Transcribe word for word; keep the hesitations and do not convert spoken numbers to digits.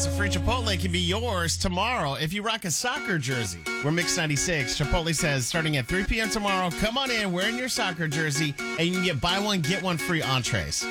yes, a free Chipotle can be yours tomorrow if you rock a soccer jersey. We're Mix ninety-six. Chipotle says starting at three p.m. tomorrow, come on in wearing your soccer jersey, and you can get buy one, get one free entrees.